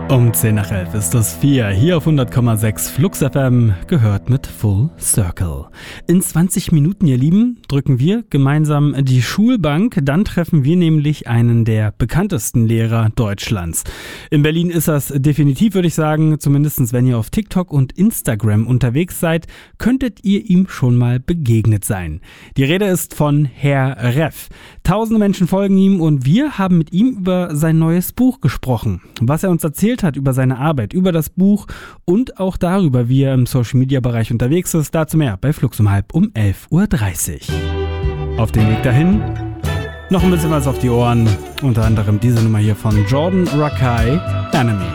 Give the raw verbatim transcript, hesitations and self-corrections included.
Um zehn nach elf ist das vier, hier auf hundert Komma sechs Flux F M, gehört mit Full Circle. In zwanzig Minuten, ihr Lieben, drücken wir gemeinsam die Schulbank, dann treffen wir nämlich einen der bekanntesten Lehrer Deutschlands. In Berlin ist das definitiv, würde ich sagen, zumindest wenn ihr auf TikTok und Instagram unterwegs seid, könntet ihr ihm schon mal begegnet sein. Die Rede ist von Herr Reff. Tausende Menschen folgen ihm und wir haben mit ihm über sein neues Buch gesprochen. Was er uns erzählt hat über seine Arbeit, über das Buch und auch darüber, wie er im Social-Media-Bereich unterwegs ist. Dazu mehr bei Flux um halb um elf Uhr dreißig. Auf dem Weg dahin noch ein bisschen was auf die Ohren. Unter anderem diese Nummer hier von Jordan Rakei, Enemy.